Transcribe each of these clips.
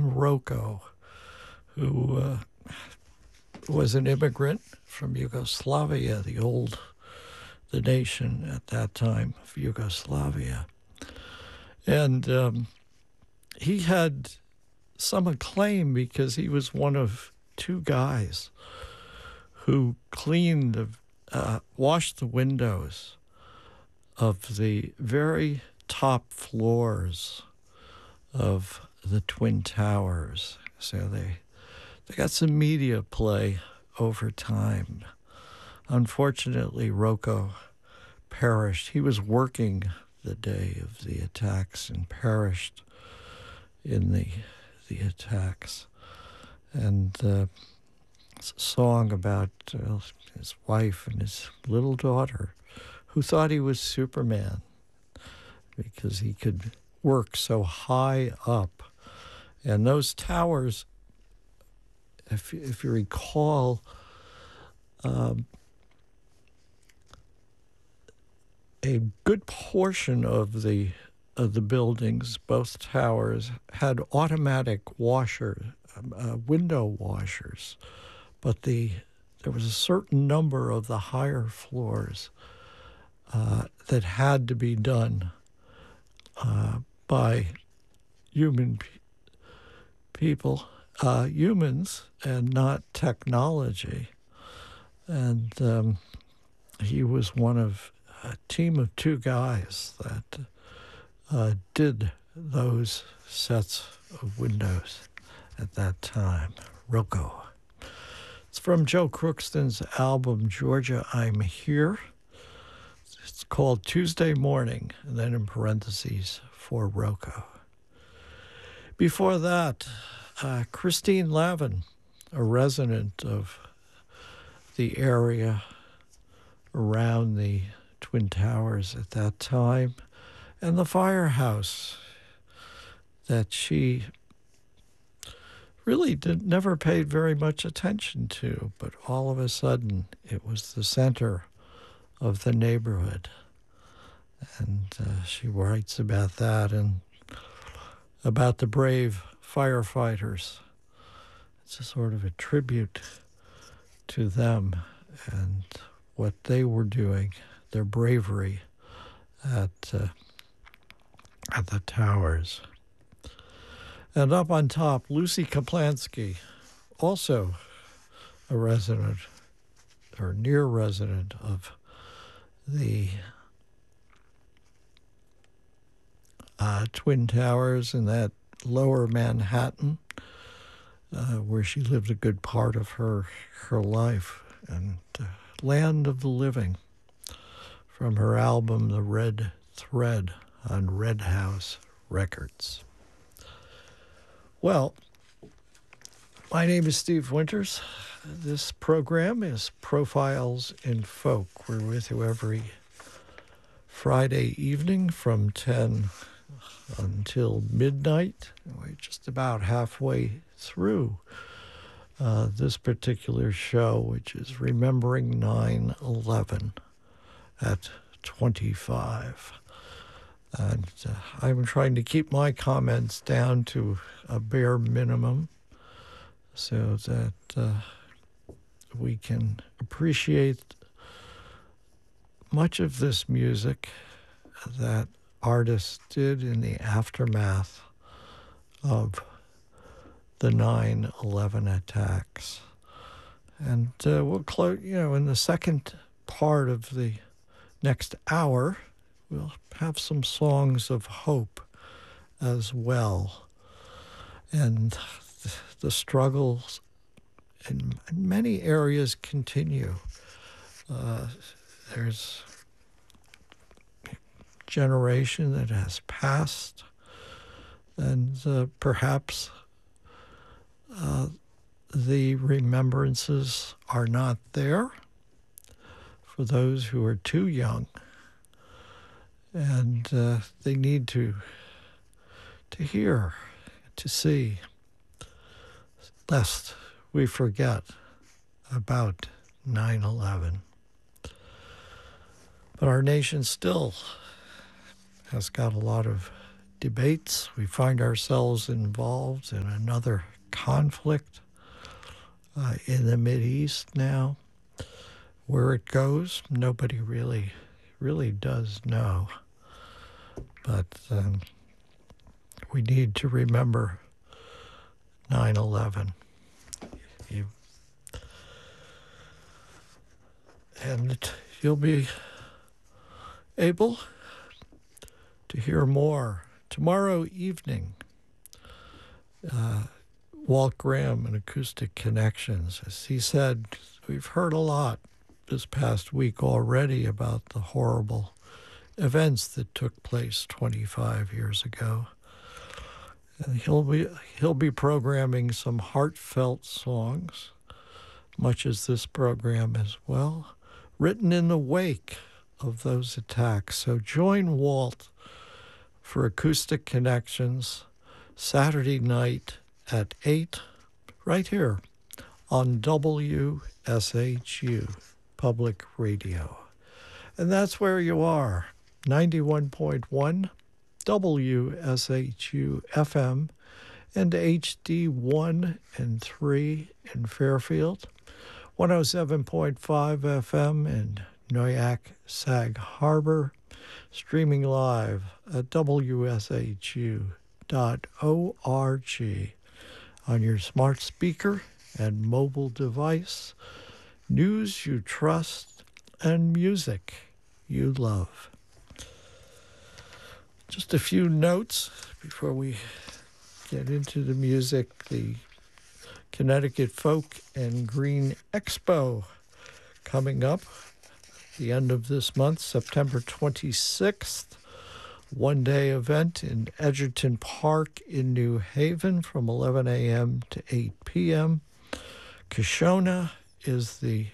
named Rocco, who was an immigrant from Yugoslavia, the nation at that time of Yugoslavia. And he had some acclaim because he was one of two guys who washed the windows of the very top floors of the Twin Towers. So they got some media play over time. Unfortunately, Rocco perished. He was working the day of the attacks and perished in the attacks. And it's a song about his wife and his little daughter who thought he was Superman because he could work so high up. And those towers, if you recall, a good portion of the buildings, both towers, had automatic window washers, but there was a certain number of the higher floors that had to be done by humans, and not technology. And he was one of a team of two guys that did those sets of windows at that time. Rocco. It's from Joe Crookston's album, Georgia, I'm Here. It's called Tuesday Morning, and then in parentheses, for Rocco. Before that, Christine Lavin, a resident of the area around the Twin Towers at that time, and the firehouse that she really never paid very much attention to, but all of a sudden it was the center of the neighborhood. And she writes about that and about the brave firefighters. It's a sort of a tribute to them and what they were doing, their bravery at the towers. And up on top, Lucy Kaplansky, also a resident or near resident of the Twin Towers in that lower Manhattan, where she lived a good part of her life, and Land of the Living, from her album The Red Thread on Red House Records. Well, my name is Steve Winters. This program is Profiles in Folk. We're with you every Friday evening from 10 until midnight. We're just about halfway through this particular show, which is Remembering 9/11 at 25. And I'm trying to keep my comments down to a bare minimum so that we can appreciate much of this music that artists did in the aftermath of the 9/11 attacks. And we'll close, in the second part of the next hour, we'll have some songs of hope as well. And the struggles in many areas continue. There's a generation that has passed, and perhaps the remembrances are not there for those who are too young. And they need to hear, to see, lest we forget about 9/11. But our nation still has got a lot of debates. We find ourselves involved in another conflict in the Mideast now. Where it goes, nobody really does know. But we need to remember 9/11. And you'll be able to hear more tomorrow evening. Walt Graham and Acoustic Connections. As he said, we've heard a lot this past week already about the horrible events that took place 25 years ago. And he'll be programming some heartfelt songs, much as this program as well, written in the wake of those attacks. So join Walt for Acoustic Connections Saturday night at 8, right here on WSHU Public Radio. And that's where you are, 91.1 WSHU FM and HD1 and 3 in Fairfield, 107.5 FM in Noyak, Sag Harbor, streaming live at WSHU.org on your smart speaker and mobile device. News you trust and music you love. Just a few notes before we get into the music. The Connecticut Folk and Green Expo coming up the end of this month, September 26th. One-day event in Edgerton Park in New Haven from 11 a.m. to 8 p.m. Kashona is the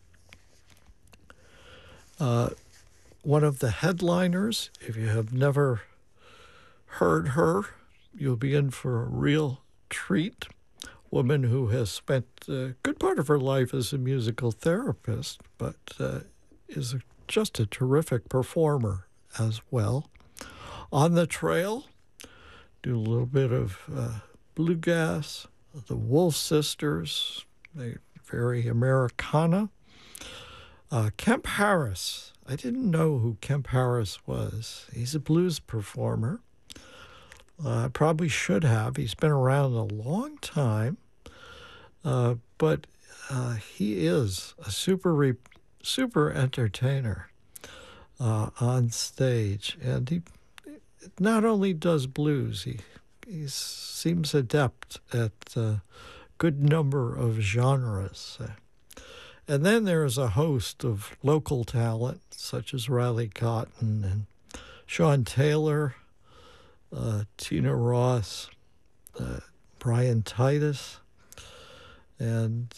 one of the headliners. If you have never heard her, you'll be in for a real treat. Woman who has spent a good part of her life as a musical therapist, but is just a terrific performer as well. On the Trail, do a little bit of bluegrass, the Wolf Sisters, they're very Americana. Kemp Harris, I didn't know who Kemp Harris was. He's a blues performer. I probably should have. He's been around a long time, but he is a super entertainer on stage, and he not only does blues, he seems adept at a good number of genres. And then there's a host of local talent, such as Riley Cotton and Sean Taylor, Tina Ross, Brian Titus, and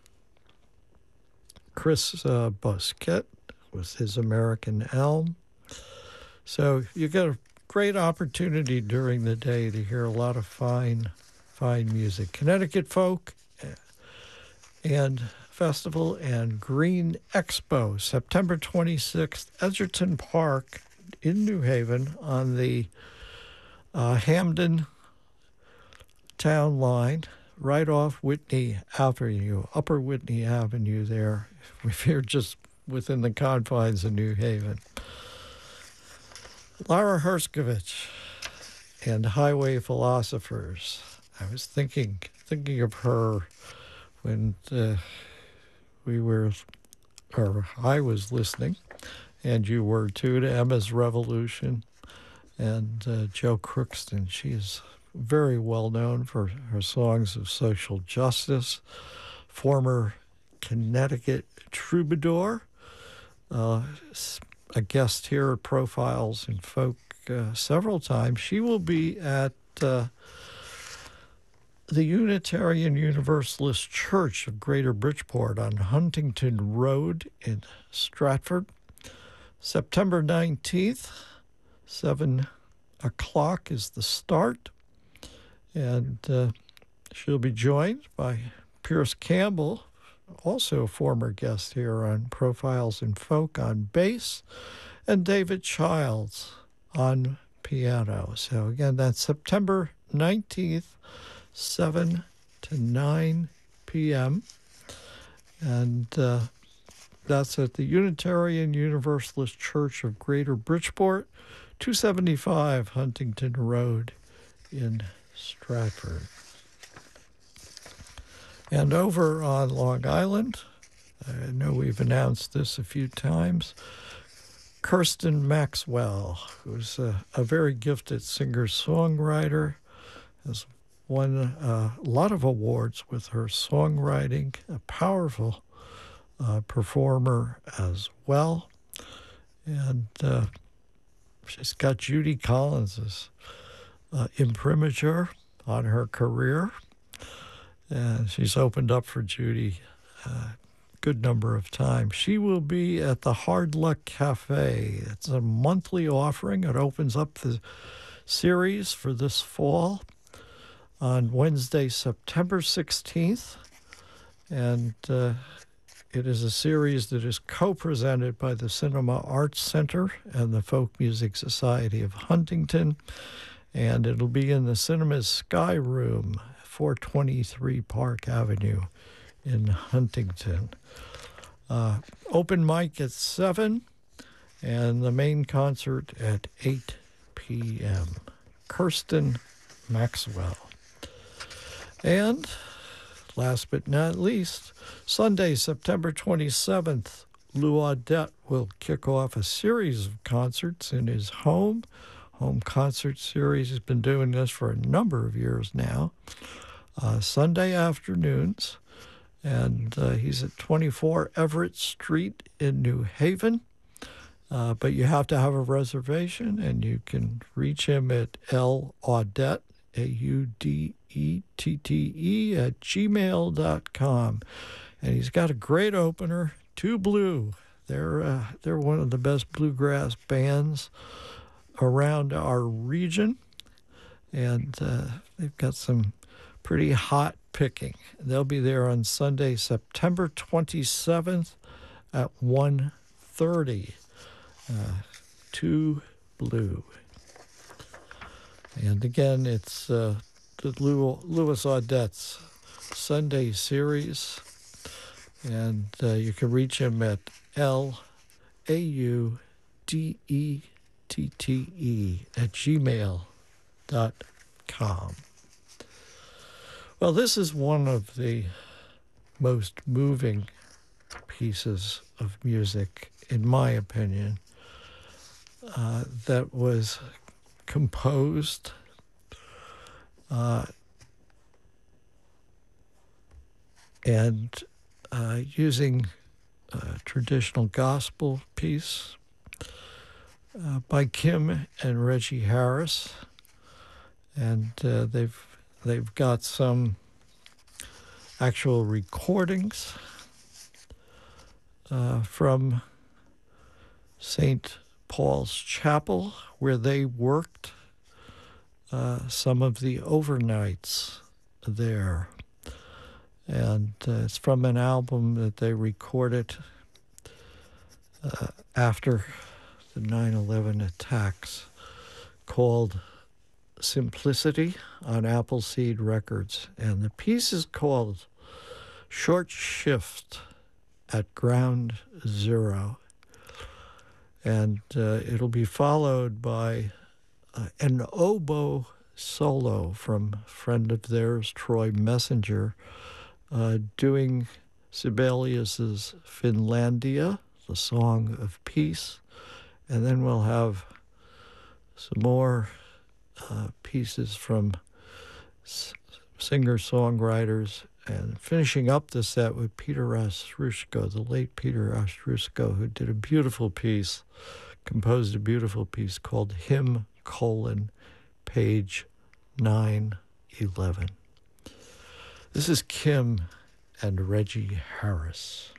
Chris Busquet with his American Elm. So you get a great opportunity during the day to hear a lot of fine music. Connecticut Folk and Festival and Green Expo, September 26th, Edgerton Park in New Haven on the Hamden Town Line, right off Whitney Avenue, Upper Whitney Avenue there, if you're just within the confines of New Haven. Lara Herskovich and Highway Philosophers. I was thinking of her when I was listening, and you were too, to Emma's Revolution and Joe Crookston. She is very well known for her songs of social justice. Former Connecticut troubadour, a guest here at Profiles in Folk several times. She will be at the Unitarian Universalist Church of Greater Bridgeport on Huntington Road in Stratford, September 19th, 7 o'clock is the start. And she'll be joined by Pierce Campbell, also a former guest here on Profiles in Folk, on bass, and David Childs on piano. So again, that's September 19th, 7 to 9 p.m. And that's at the Unitarian Universalist Church of Greater Bridgeport, 275 Huntington Road in Stratford. And over on Long Island, I know we've announced this a few times, Kirsten Maxwell, who's a very gifted singer-songwriter, has won a lot of awards with her songwriting, a powerful performer as well. And she's got Judy Collins' imprimatur on her career. And she's opened up for Judy a good number of times. She will be at the Hard Luck Cafe. It's a monthly offering. It opens up the series for this fall on Wednesday, September 16th. And it is a series that is co-presented by the Cinema Arts Center and the Folk Music Society of Huntington. And it'll be in the Cinema's Sky Room, 423 Park Avenue in Huntington. Open mic at 7 and the main concert at 8 p.m. Kirsten Maxwell. And last but not least, Sunday, September 27th, Lou Audette will kick off a series of concerts in his home concert series. He's been doing this for a number of years now. Sunday afternoons, and he's at 24 Everett Street in New Haven. But you have to have a reservation, and you can reach him at laudette, AUDETTE, at gmail.com. And he's got a great opener, Two Blue. They're one of the best bluegrass bands around our region, and they've got some pretty hot picking. They'll be there on Sunday, September 27th at 1:30. Two Blue. And again, it's the Louis Audette's Sunday series, and you can reach him at laudette at gmail.com. Well, this is one of the most moving pieces of music, in my opinion, that was composed and using a traditional gospel piece by Kim and Reggie Harris, and they've got some actual recordings from St. Paul's Chapel, where they worked some of the overnights there. And it's from an album that they recorded after the 9/11 attacks, called Simplicity, on Appleseed Records. And the piece is called Short Shift at Ground Zero. And it'll be followed by an oboe solo from a friend of theirs, Troy Messenger, doing Sibelius's Finlandia, the Song of Peace. And then we'll have some more pieces from singer-songwriters, and finishing up the set with Peter Ostroushko, the late Peter Ostroushko, who did a beautiful piece, composed a beautiful piece called Hymn: page 911. This is Kim and Reggie Harris.